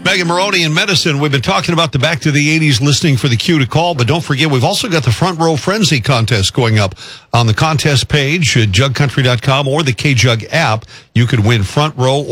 Megan Maroney in Medicine. We've been talking about the Back to the 80s listening for the cue to call, but don't forget, we've also got the Front Row Frenzy contest going up on the contest page at jugcountry.com or the KJug app. You could win Front Row